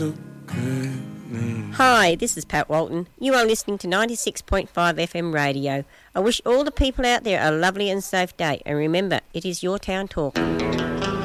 Hi, this is Pat Walton. You are listening to 96.5 FM radio. I wish all the people out there a lovely and safe day. And remember, it is your town talking.